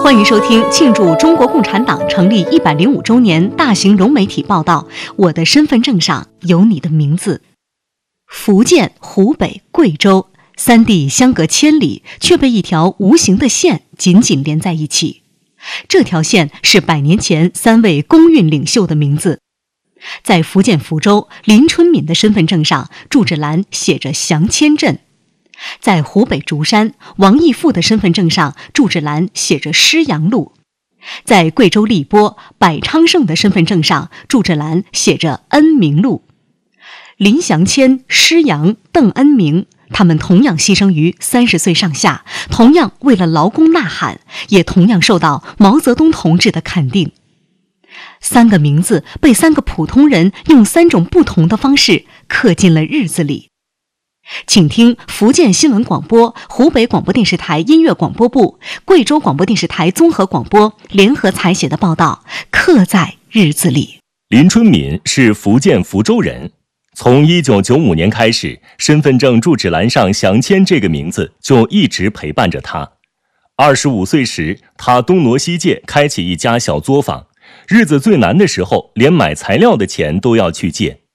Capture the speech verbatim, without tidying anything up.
欢迎收听庆祝中国共产党成立一百零五周年大型融媒体报道。我的身份证上有你的名字。福建、湖北、贵州三地相隔千里，却被一条无形的线紧紧连在一起。这条线是百年前三位工运领袖的名字。在福建福州，林春敏的身份证上住址栏写着祥谦镇；在湖北竹山，王义富的身份证上住址栏写着施阳路；在贵州荔波，柏昌盛的身份证上住址栏写着恩明路。林祥谦、施阳、邓恩明，他们同样牺牲于三十岁上下，同样为了劳工呐喊，也同样受到毛泽东同志的肯定。三个名字被三个普通人用三种不同的方式刻进了日子里。请听福建新闻广播、湖北广播电视台音乐广播部、贵州广播电视台综合广播联合采写的报道《刻在日子里》。 林春敏是福建福州人，从一九九五年开始，身份证住址栏上祥谦这个名字就一直陪伴着他。二十五岁时，他东挪西借，开起一家小作坊。日子最难的时候，连买材料的钱都要去借。